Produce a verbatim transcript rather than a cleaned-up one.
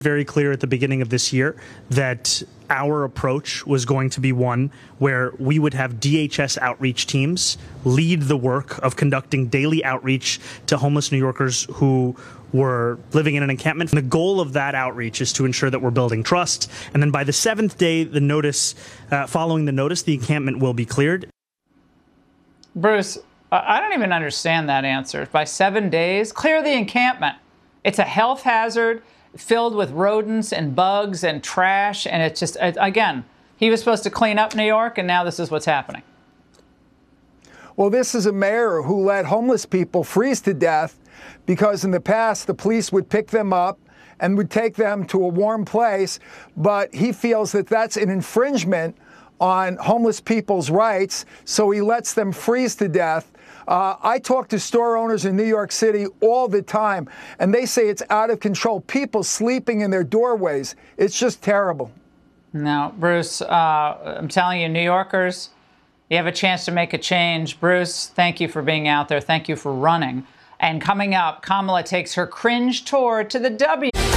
Very clear at the beginning of this year that our approach was going to be one where we would have D H S outreach teams lead the work of conducting daily outreach to homeless New Yorkers who were living in an encampment. And the goal of that outreach is to ensure that we're building trust. And then by the seventh day, the notice, uh, following the notice, the encampment will be cleared. Bruce, I don't even understand that answer. By seven days, clear the encampment. It's a health hazard filled with rodents and bugs and trash. And it's just, again, he was supposed to clean up New York, and now this is what's happening. Well, this is a mayor who let homeless people freeze to death because in the past the police would pick them up and would take them to a warm place. But he feels that that's an infringement on homeless people's rights, so he lets them freeze to death. Uh, I talk to store owners in New York City all the time, and they say it's out of control. People sleeping in their doorways. It's just terrible. Now, Bruce, uh, I'm telling you, New Yorkers, you have a chance to make a change. Bruce, thank you for being out there. Thank you for running. And coming up, Kamala takes her cringe tour to the W.